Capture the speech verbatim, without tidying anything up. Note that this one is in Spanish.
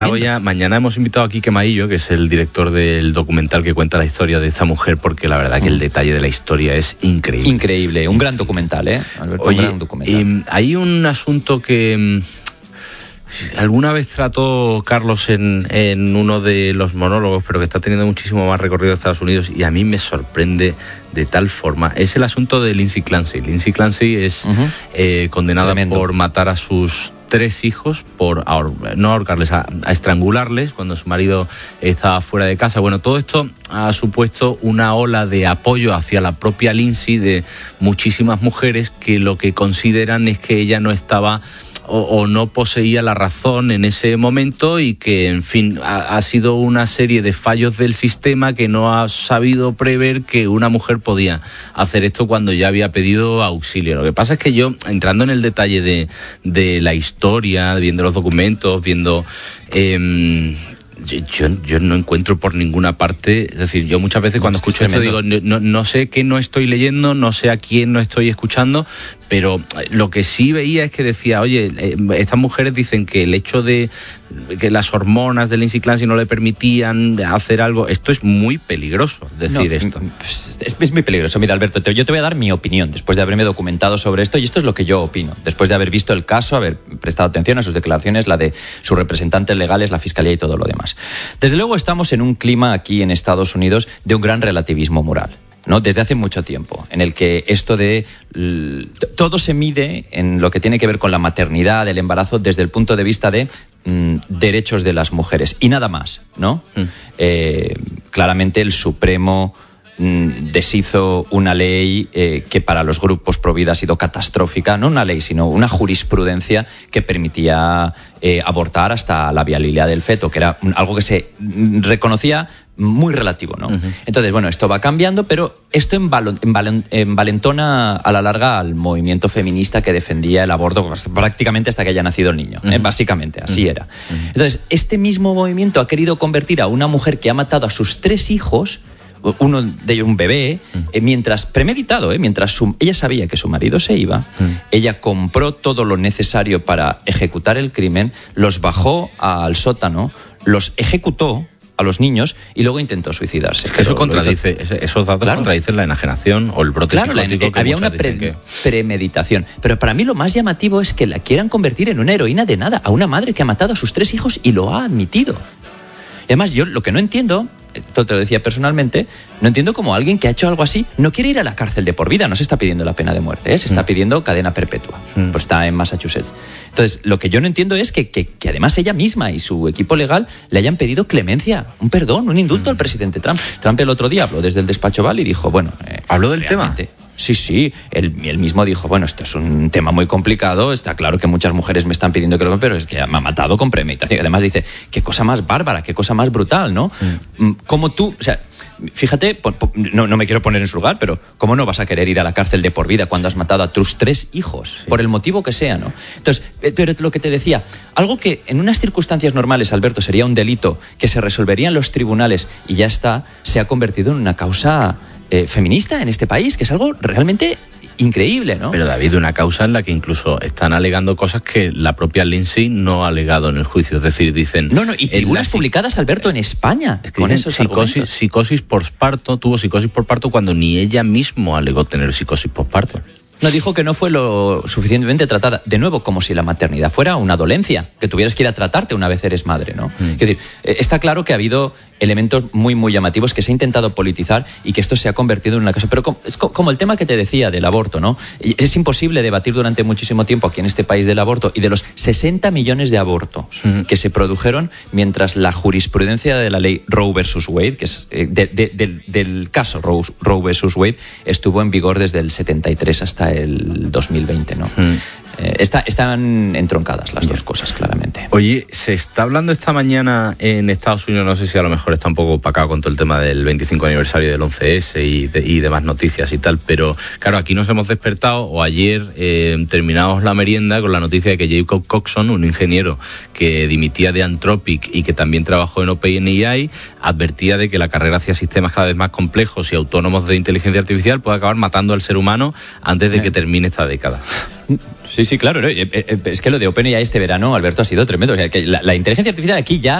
Ya, mañana hemos invitado a Quique Maillo, que es el director del documental que cuenta la historia de esta mujer, porque la verdad que el detalle de la historia es increíble. Increíble, un gran documental, ¿eh? Alberto, Oye, un gran documental. Eh, hay un asunto que eh, alguna vez trató Carlos en, en uno de los monólogos, pero que está teniendo muchísimo más recorrido en Estados Unidos y a mí me sorprende de tal forma. Es el asunto de Lindsay Clancy. Lindsay Clancy es uh-huh. eh, condenada Tremendo. por matar a sus tres hijos, por ahor- no ahorcarles, a, a estrangularles cuando su marido estaba fuera de casa. Bueno, todo esto ha supuesto una ola de apoyo hacia la propia Lindsay de muchísimas mujeres que lo que consideran es que ella no estaba o, o no poseía la razón en ese momento y que, en fin, ha, ha sido una serie de fallos del sistema que no ha sabido prever que una mujer podía hacer esto cuando ya había pedido auxilio. Lo que pasa es que yo, entrando en el detalle de, de la historia, viendo los documentos, viendo... Eh, Yo, yo no encuentro por ninguna parte, es decir, yo muchas veces cuando escucho esto digo, no, no sé qué no estoy leyendo, no sé a quién no estoy escuchando, pero lo que sí veía es que decía, oye, estas mujeres dicen que el hecho de que las hormonas de Lindsay Clancy no le permitían hacer algo, esto es muy peligroso, decir no, esto. Es, es muy peligroso. Mira, Alberto, te, yo te voy a dar mi opinión después de haberme documentado sobre esto, y esto es lo que yo opino, después de haber visto el caso, haber prestado atención a sus declaraciones, la de sus representantes legales, la fiscalía y todo lo demás. Desde luego estamos en un clima aquí en Estados Unidos de un gran relativismo moral, ¿no? Desde hace mucho tiempo, en el que esto de l- todo se mide en lo que tiene que ver con la maternidad, el embarazo, desde el punto de vista de mm, derechos de las mujeres y nada más, ¿no? Mm. Eh, claramente el Supremo mm, deshizo una ley eh, que para los grupos pro vida ha sido catastrófica, no una ley, sino una jurisprudencia que permitía eh, abortar hasta la viabilidad del feto, que era algo que se reconocía muy relativo, ¿no? Uh-huh. Entonces, bueno, esto va cambiando, pero esto enval- enval- envalentona a la larga al movimiento feminista que defendía el aborto prácticamente hasta que haya nacido el niño, uh-huh. ¿eh? Básicamente, así uh-huh. era. Uh-huh. Entonces, este mismo movimiento ha querido convertir a una mujer que ha matado a sus tres hijos, uno de ellos un bebé, uh-huh. eh, mientras, premeditado, eh, mientras su, ella sabía que su marido se iba, uh-huh. ella compró todo lo necesario para ejecutar el crimen, los bajó al sótano, los ejecutó a los niños y luego intentó suicidarse. Es que eso contradice, hizo... esos datos claro. contradicen la enajenación o el brote claro, psicótico. La, que había una pre- que... premeditación. Pero para mí lo más llamativo es que la quieran convertir en una heroína de nada, a una madre que ha matado a sus tres hijos y lo ha admitido. Y además yo lo que no entiendo, esto te lo decía personalmente, no entiendo cómo alguien que ha hecho algo así no quiere ir a la cárcel de por vida. No se está pidiendo la pena de muerte, ¿eh? Se está mm. pidiendo cadena perpetua. Mm. Pues está en Massachusetts. Entonces, lo que yo no entiendo es que, que, que además ella misma y su equipo legal le hayan pedido clemencia, un perdón, un indulto mm. al presidente Trump. Trump el otro día habló desde el despacho Oval y dijo, bueno... Eh, ¿Habló del tema? Sí, sí, él, él mismo dijo, bueno, esto es un tema muy complicado, está claro que muchas mujeres me están pidiendo que lo... pero es que me ha matado con premeditación. Además dice, qué cosa más bárbara, qué cosa más brutal, ¿no? Mm. Como tú, o sea, fíjate, po, po, no, no me quiero poner en su lugar, pero ¿cómo no vas a querer ir a la cárcel de por vida cuando has matado a tus tres hijos? Sí. Por el motivo que sea, ¿no? Entonces, pero lo que te decía, algo que en unas circunstancias normales, Alberto, sería un delito que se resolvería en los tribunales y ya está, se ha convertido en una causa... Eh, feminista en este país, que es algo realmente increíble, ¿no? Pero, David, una causa en la que incluso están alegando cosas que la propia Lindsay no ha alegado en el juicio. Es decir, dicen... No, no, y tribunas la... publicadas, Alberto, en España. Es que con esos psicosis, psicosis por parto, tuvo psicosis por parto cuando ni ella misma alegó tener psicosis por parto. No, dijo que no fue lo suficientemente tratada. De nuevo, como si la maternidad fuera una dolencia, que tuvieras que ir a tratarte una vez eres madre, ¿no? Mm. Es decir, está claro que ha habido elementos muy, muy llamativos que se ha intentado politizar y que esto se ha convertido en una cosa. Pero como, es como el tema que te decía del aborto, ¿no? Es imposible debatir durante muchísimo tiempo aquí en este país del aborto y de los sesenta millones de abortos mm. que se produjeron mientras la jurisprudencia de la ley Roe versus Wade, que es de, de, de, del caso Roe, Roe versus Wade, estuvo en vigor desde el setenta y tres hasta el dos mil veinte, ¿no? Mm. Eh, está, están entroncadas las dos cosas, claramente. Oye, se está hablando esta mañana en Estados Unidos, no sé si a lo mejor está un poco opacado con todo el tema del veinticinco aniversario del once ese y, de, y demás noticias y tal, pero claro, aquí nos hemos despertado, o ayer eh, terminamos la merienda con la noticia de que Jacob Coxon, un ingeniero que dimitía de Anthropic y que también trabajó en OpenAI, advertía de que la carrera hacia sistemas cada vez más complejos y autónomos de inteligencia artificial puede acabar matando al ser humano antes de que termine esta década. Sí, sí, claro. ¿no? Es que lo de OpenAI este verano, Alberto, ha sido tremendo. O sea, que la, la inteligencia artificial aquí ya